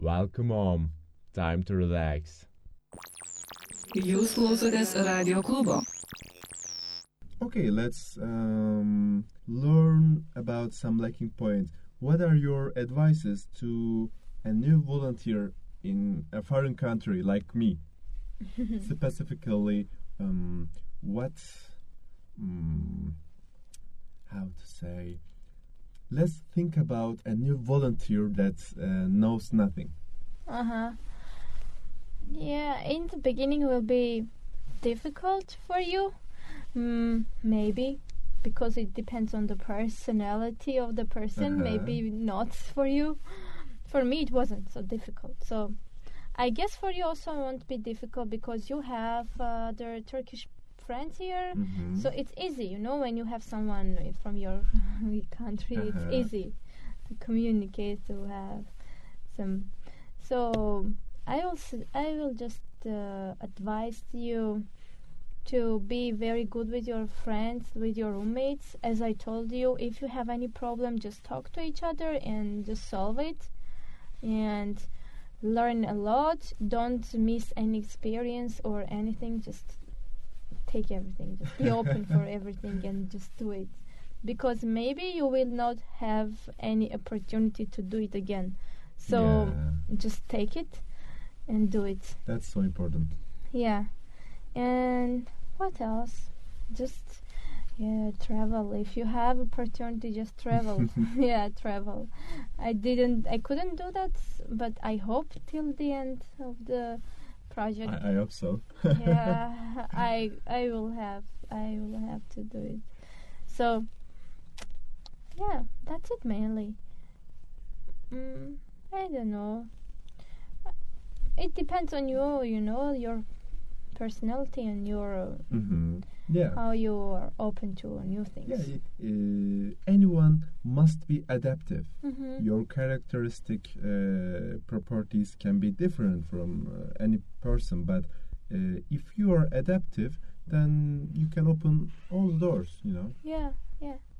Welcome home. Time to relax. Jūs klausotės Radio klubo. Okay, let's learn about some lacking points. What are your advices to a new volunteer in a foreign country like me? Specifically, what, how to say, let's think about a new volunteer that knows nothing. Yeah, in the beginning will be difficult for you, maybe, because it depends on the personality of the person. Maybe not for you. For me, it wasn't so difficult. So I guess for you also won't be difficult because you have the Turkish friends here. So it's easy, you know, when you have someone from your country, it's easy to communicate, to have some. So I will just advise you to be very good with your friends, with your roommates. As I told you, if you have any problem, just talk to each other and just solve it. And learn a lot. Don't miss any experience or anything. Just take everything. Just be open for everything and just do it. Because maybe you will not have any opportunity to do it again. So just take it and do it. That's so important. Yeah. And what else? Just travel. If you have opportunity, just travel. Travel. I couldn't do that, but I hope till the end of the project. I hope so. Yeah, I will have to do it. So yeah, that's it mainly. I don't know. It depends on you, you know, your personality and your how you are open to new things. Anyone must be adaptive. Your characteristic properties can be different from any person, but if you are adaptive, then you can open all doors, you know. Yeah,